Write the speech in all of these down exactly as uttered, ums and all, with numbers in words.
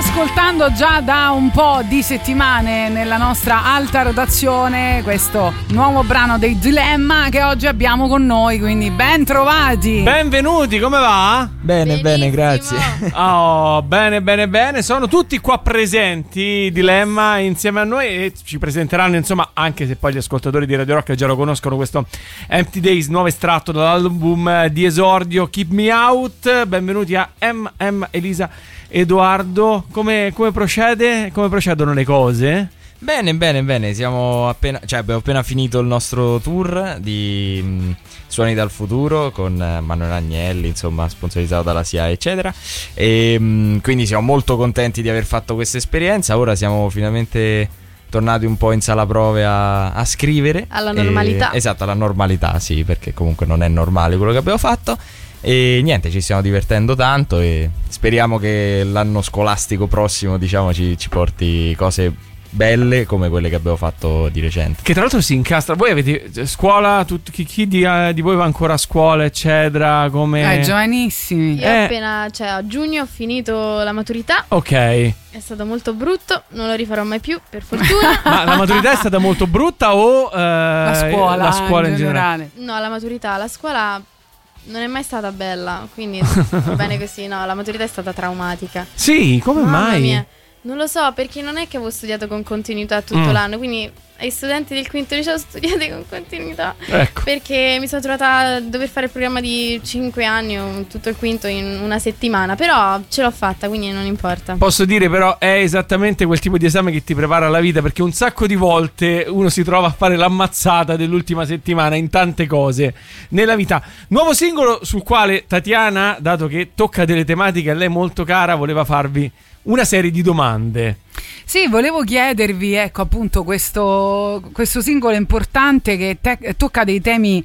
ascoltando già da un po' di settimane nella nostra alta rotazione questo nuovo brano dei Dilemma che oggi abbiamo con noi, quindi ben trovati. Benvenuti, come va? Bene, Benissimo. bene, grazie. Oh, bene, bene, bene. Sono tutti qua presenti, Dilemma, insieme a noi, e ci presenteranno, insomma, anche se poi gli ascoltatori di Radio Rock già lo conoscono, questo Empty Days, nuovo estratto dall'album di esordio Keep Me Out. Benvenuti a M M Elisa Edoardo. Come, come procede? Come procedono le cose? Bene, bene, bene. Siamo appena, cioè abbiamo appena finito il nostro tour di mh, Suoni dal Futuro con eh, Manuel Agnelli, insomma, sponsorizzato dalla S I A E, eccetera. E mh, quindi siamo molto contenti di aver fatto questa esperienza. Ora siamo finalmente tornati un po' in sala prove a, a scrivere. Alla normalità. E, esatto, alla normalità, sì, perché comunque non è normale quello che abbiamo fatto. E niente, ci stiamo divertendo tanto e speriamo che l'anno scolastico prossimo, diciamo, ci, ci porti cose belle come quelle che abbiamo fatto di recente. Che tra l'altro si incastra. Voi avete scuola, tut, chi, chi di, uh, di voi va ancora a scuola, eccetera? Come... Eh, giovanissimi. Io Eh. appena, cioè a giugno ho finito la maturità. Ok. È stato molto brutto, non lo rifarò mai più, per fortuna. Ma la maturità è stata molto brutta o uh, La scuola, la scuola in, in generale? generale. No, la maturità, la scuola non è mai stata bella, quindi va bene così. No, la maturità è stata traumatica. Sì, come Mamma mai? mia. Non lo so, perché non è che avevo studiato con continuità tutto Mm. l'anno, quindi ai studenti del quinto liceo studiate con continuità. Ecco. Perché mi sono trovata a dover fare il programma di cinque anni o tutto il quinto in una settimana, però ce l'ho fatta, quindi non importa. Posso dire però è esattamente quel tipo di esame che ti prepara alla vita, perché un sacco di volte uno si trova a fare l'ammazzata dell'ultima settimana in tante cose nella vita. Nuovo singolo sul quale Tatiana, dato che tocca delle tematiche a lei molto cara, voleva farvi una serie di domande. Sì, volevo chiedervi, ecco appunto questo, questo singolo importante che te- tocca dei temi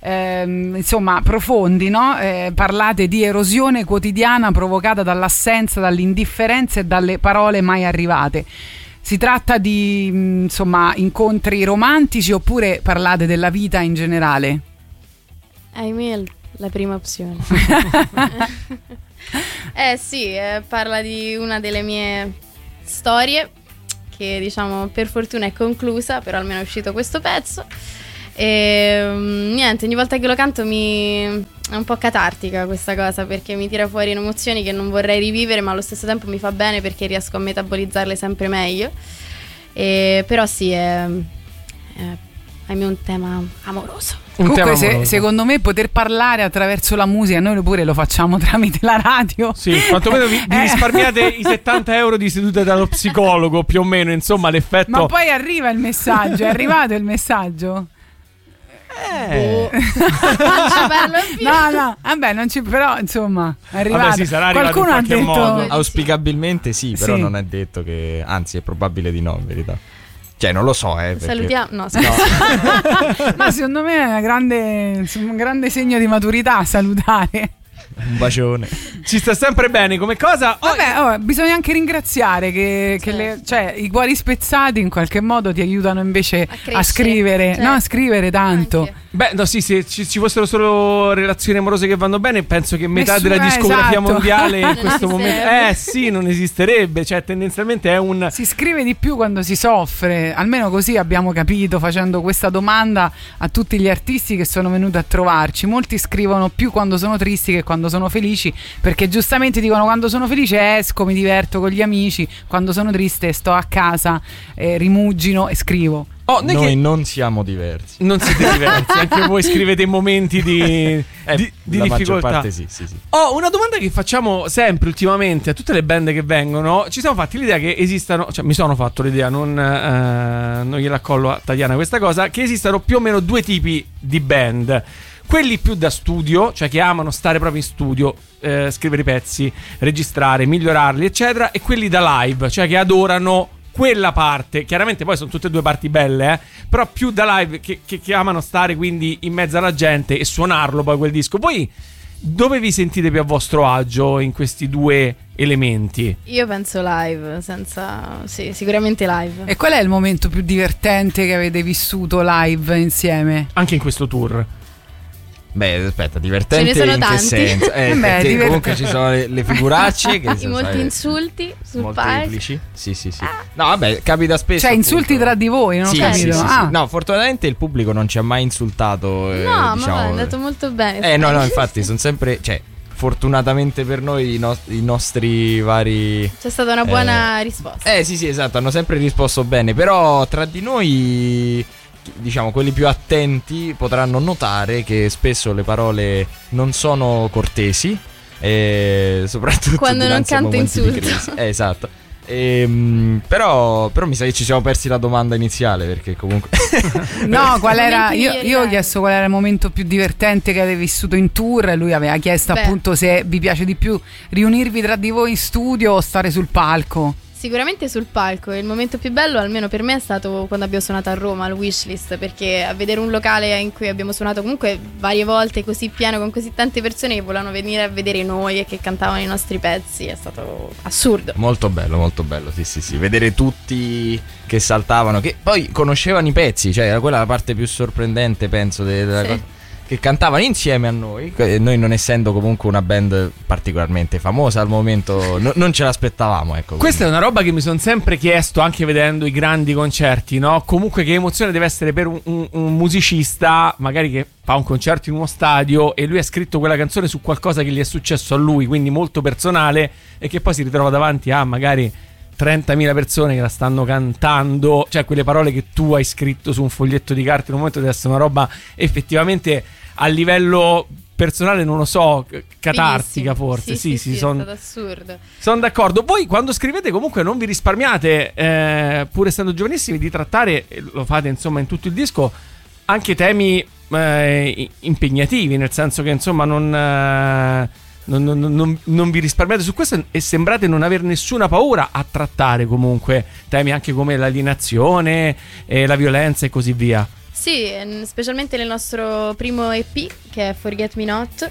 ehm, insomma profondi, no? Eh, parlate di erosione quotidiana provocata dall'assenza, dall'indifferenza e dalle parole mai arrivate. Si tratta di mh, insomma incontri romantici oppure parlate della vita in generale? Ahimè, la prima opzione. Eh sì, eh, parla di una delle mie storie che diciamo per fortuna è conclusa, però almeno è uscito questo pezzo e um, niente, ogni volta che lo canto mi è un po' catartica questa cosa, perché mi tira fuori emozioni che non vorrei rivivere, ma allo stesso tempo mi fa bene perché riesco a metabolizzarle sempre meglio. E, però sì, è, è, è un tema amoroso. Un Comunque tema se- amoroso. secondo me poter parlare attraverso la musica, noi pure lo facciamo tramite la radio. Sì, quantomeno vi, vi Eh. risparmiate i settanta euro di seduta dallo psicologo, più o meno, insomma, l'effetto. Ma poi arriva il messaggio, è arrivato il messaggio? Eh. Non ci parlo più. No, no, vabbè, non ci, però insomma, è arrivato. Vabbè, sì, sarà arrivato Qualcuno in ha qualche detto modo. Auspicabilmente sì, però Sì. non è detto che, anzi è probabile di no, in verità. Cioè non lo so, eh, perché... Salutiamo. No, scusa. ma secondo me è una grande, insomma, un grande segno di maturità salutare. Un bacione. Ci sta sempre bene come cosa. Oh, Vabbè, oh, bisogna anche ringraziare che, che Certo. le- cioè, i cuori spezzati in qualche modo ti aiutano invece a, crescere. scrivere, Certo. no, a scrivere tanto. Anche. Beh, no, sì, se ci, ci fossero solo relazioni amorose che vanno bene, penso che metà Nessuno- della discografia esatto. mondiale in Non questo momento, esisterebbe. eh sì, non esisterebbe. Cioè, tendenzialmente è un. Si scrive di più quando si soffre, almeno così abbiamo capito facendo questa domanda a tutti gli artisti che sono venuti a trovarci. Molti scrivono più quando sono tristi che quando sono felici, perché giustamente dicono: quando sono felice esco, mi diverto con gli amici, quando sono triste sto a casa, eh, rimugino e scrivo. Oh, noi Noi che- non siamo diversi. non siete diversi, anche voi scrivete in momenti di, Eh, di, di la maggior difficoltà. parte sì, sì, sì. Oh, una domanda che facciamo sempre ultimamente a tutte le band che vengono. Ci siamo fatti l'idea che esistano, cioè mi sono fatto l'idea, non, eh, non gliela accollo a Tatiana questa cosa, che esistano più o meno due tipi di band. Quelli più da studio, cioè che amano stare proprio in studio, eh, scrivere i pezzi, registrare, migliorarli, eccetera, e quelli da live, cioè che adorano quella parte. Chiaramente poi sono tutte e due parti belle, eh, però più da live, che, che, che amano stare quindi in mezzo alla gente e suonarlo poi quel disco. Voi dove vi sentite più a vostro agio in questi due elementi? Io penso live, senza... Sì, sicuramente live. E qual è il momento più divertente che avete vissuto live insieme? Anche in questo tour. Beh, aspetta, divertente Ce ne sono in tanti. che senso? Eh, Beh, perché divert- comunque ci sono le, le figuracce che I sono, molti sai, insulti sul molteplici. palco. Sì, sì, sì. No, vabbè, capita spesso. Cioè, insulti appunto. tra di voi, non ho Sì, capito. sì, sì, sì. Ah. No, fortunatamente il pubblico non ci ha mai insultato. eh, No, diciamo, ma va, è andato molto bene. Eh, no, no, infatti, sono sempre. Cioè, fortunatamente per noi, i, nos- i nostri vari. C'è stata una buona risposta. Eh, sì, sì, esatto, hanno sempre risposto bene. Però tra di noi, diciamo, quelli più attenti potranno notare che spesso le parole non sono cortesi. E soprattutto Quando non dinanzi a canto momenti di insulto. crisi. Eh, esatto. Ehm, però, però mi sa che ci siamo persi la domanda iniziale, perché comunque No, qual era? Momenti Io, migliori, io ho dai. chiesto qual era il momento più divertente che avete vissuto in tour. E lui aveva chiesto Beh. appunto se vi piace di più riunirvi tra di voi in studio o stare sul palco. Sicuramente sul palco. Il momento più bello, almeno per me, è stato quando abbiamo suonato a Roma al Wishlist, perché a vedere un locale in cui abbiamo suonato comunque varie volte così pieno, con così tante persone che volevano venire a vedere noi e che cantavano i nostri pezzi, è stato assurdo. molto bello, molto bello. Sì, sì, sì. Vedere tutti che saltavano, che poi conoscevano i pezzi, cioè era quella la parte più sorprendente, penso, de- della Sì. cosa. Che cantavano insieme a noi, e noi non essendo comunque una band particolarmente famosa al momento, no- non ce l'aspettavamo, ecco. Questa è una roba che mi sono sempre chiesto anche vedendo i grandi concerti, no? Comunque che emozione deve essere per un, un- un musicista, magari che fa un concerto in uno stadio e lui ha scritto quella canzone su qualcosa che gli è successo a lui, quindi molto personale, e che poi si ritrova davanti a magari trentamila persone che la stanno cantando, cioè quelle parole che tu hai scritto su un foglietto di carta in un momento deve essere una roba effettivamente a livello personale, non lo so, catartica. Fighissimo. Forse. Sì, Sì, sì, sì, sì, son- è stato assurdo. sono d'accordo. Voi quando scrivete comunque non vi risparmiate, eh, pur essendo giovanissimi, di trattare, e lo fate insomma in tutto il disco, anche temi eh, impegnativi, nel senso che insomma non, eh, non, non- non- non vi risparmiate su questo e sembrate non aver nessuna paura a trattare comunque temi anche come l'alienazione, eh, la violenza e così via. Sì, ehm, specialmente nel nostro primo E P, che è Forget Me Not,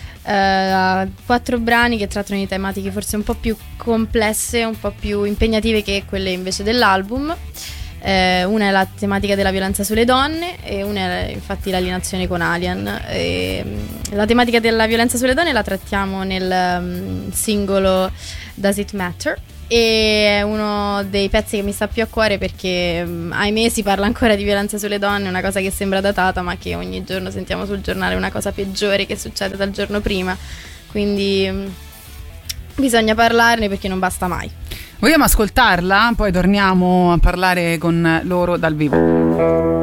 eh, quattro brani che trattano di tematiche forse un po' più complesse, un po' più impegnative che quelle invece dell'album. Eh, una è la tematica della violenza sulle donne e una è infatti l'alienazione con Alien. E, mm, la tematica della violenza sulle donne la trattiamo nel mm, singolo Does It Matter? E è uno dei pezzi che mi sta più a cuore perché mm, ahimè si parla ancora di violenza sulle donne, una cosa che sembra datata ma che ogni giorno sentiamo sul giornale una cosa peggiore che succede dal giorno prima, quindi mm, bisogna parlarne perché non basta mai. Vogliamo ascoltarla? Poi torniamo a parlare con loro dal vivo.